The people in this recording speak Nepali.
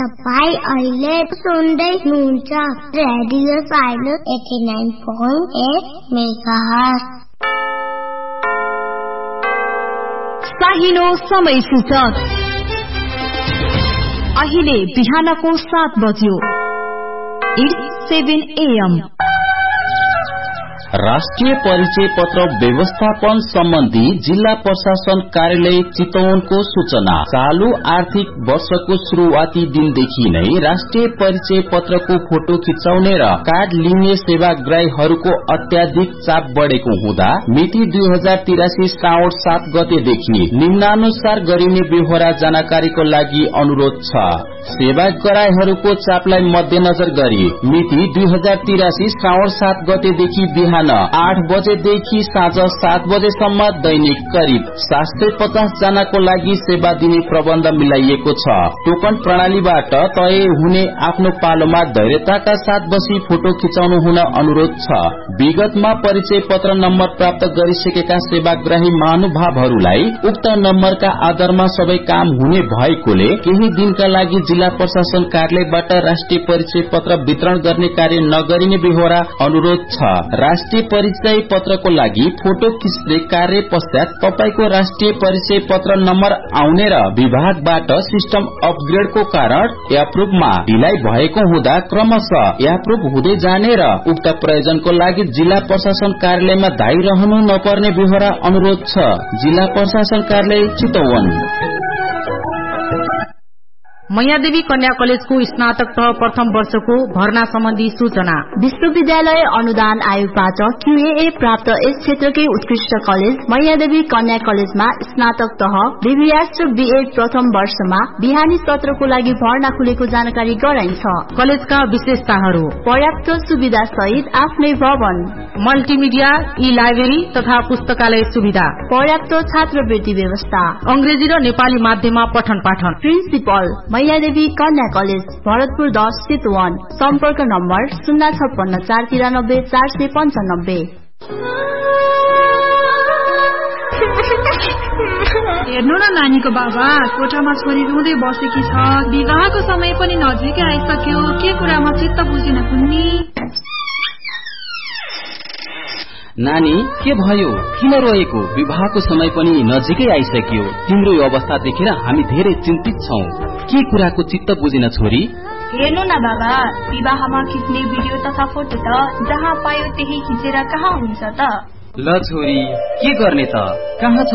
तपाईँ अहिले सुन्दै हुनुहुन्छ रेडियो साइलेन्स 89.8 मेगाहर्ज। साहिलो समय सूचक अहिले बिहानको 7 बज्यो। It's 7 AM। राष्ट्रिय परिचय पत्र व्यवस्थापन सम्बन्धी जिल्ला प्रशासन कार्यालय चितवनको सूचना। चालू आर्थिक वर्षको शुरूआती दिनदेखि नै राष्ट्रिय परिचय पत्रको फोटो खिचाउने र कार्ड लिने सेवाग्राहीहरूको अत्याधिक चाप बढ़ेको हुँदा मिति 2083 श्रावण 7 गतेदेखि निम्नानुसार गरिने बेहोरा जानकारीको लागि अनुरोध छ। सेवाग्राहीहरूको चापलाई मध्यनजर गरी मिति 2083 श्रावण 7 गतेदेखि बिहान 8 बजेदेखि साँझ 7 बजेसम्म दैनिक करिब 750 जनाको लागि सेवा दिने प्रबन्ध मिलाइएको छ। टोकन प्रणालीबाट तय हुने आफ्नो पालोमा धैर्यताका साथ बसी फोटो खिचाउनु हुन अनुरोध छ। विगतमा परिचय पत्र नम्बर प्राप्त गरिसकेका सेवाग्राही महानुभावहरूलाई उक्त नम्बरका आधारमा सबै काम हुने भएकोले केही दिनका लागि जिल्ला प्रशासन कार्यालयबाट राष्ट्रिय परिचय पत्र वितरण गर्ने कार्य नगरिने बेहोरा अनुरोध छ। राष्ट्रिय परिचय पत्रको लागि फोटो खिच्ने कार्य पश्चात तपाईको राष्ट्रिय परिचय पत्र नम्बर आउने र विभागबाट सिस्टम अपग्रेडको कारण एप्रुभमा ढिलाइ भएको हुँदा क्रमशः एप्रुभ हुँदै जाने र उक्त प्रयोजनको लागि जिल्ला प्रशासन कार्यालयमा धाई रहनु नपर्ने बेहोरा अनुरोध छ। जिल्ला प्रशासन कार्यालय चितवन। मैयादेवी कन्या कलेजको स्नातक तह प्रथम वर्षको भर्ना सम्बन्धी सूचना। विश्वविद्यालय अनुदान आयोगबाट QAA प्राप्त यस क्षेत्रकै उत्कृष्ट कलेज मैयादेवी कन्या कलेजमा स्नातक तह BBS र BEd प्रथम वर्षमा बिहानी सत्रको लागि भर्ना खुलेको जानकारी गराइन्छ। कलेजका विशेषताहरू: पर्याप्त सुविधा सहित आफ्नै भवन, मल्टिमिडिया, ई-लाइब्रेरी तथा पुस्तकालय सुविधा, पर्याप्त छात्रवृत्ति व्यवस्था, अंग्रेजी र नेपाली माध्यममा पठन पाठन। प्रिन्सिपल मैयादेवी कन्या कलेज, भरतपुर 10 चितवन। सम्पर्क नम्बर 056 493 495। हेर्नु न नानीको बाबा, कोठामा छोरी रुँदै बसेकी छ। विवाहको समय पनि नजिकै आइसक्यो, के कुरामा चित्त बुझिन कुन्नी? नानी के भयो, किन रोएको? विवाहको समय पनि नजिकै आइसक्यो। तिम्रो यो अवस्था देखेर हामी धेरै चिन्तित छौं। के कुराको चित्त बुझिन छोरी? हेर्नु न बाबा, विवाहमा खिच्ने भिडियो तथा फोटो त जहाँ पायो त्यही खिचेर कहाँ हुन्छ त? ल छोरी, के गर्ने त? कहाँ छ